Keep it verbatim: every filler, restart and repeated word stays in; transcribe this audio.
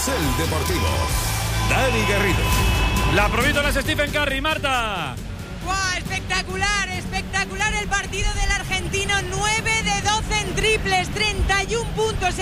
Carrusel Deportivo. Dani Garrido. La provítola es Stephen Curry, Marta. ¡Wow! Espectacular, espectacular el partido del argentino. nueve de doce en triples, treinta y uno puntos.